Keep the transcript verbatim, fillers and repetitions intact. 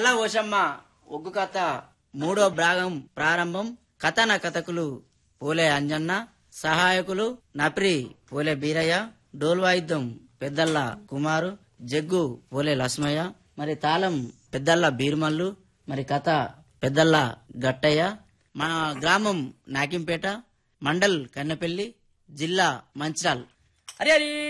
నల్ల ఓషమ్మ ఒగ్గు కథ మూడో భాగం ప్రారంభం. కథన కథకులు పోలే అంజన్న, సహాయకులు నప్రి పోలే బీరయ్య, డోల్ వాయిద్యం పెద్దల్ల కుమారు, జగ్గు పోలే లక్ష్మయ్య, మరి తాళం పెద్దల్ల బీర్మల్లు, మరి కథ పెద్దల్ల గట్టయ్య. మన గ్రామం నాకింపేట, మండల్ కన్నెపల్లి, జిల్లా మంచిర్యాల్. అరే అరే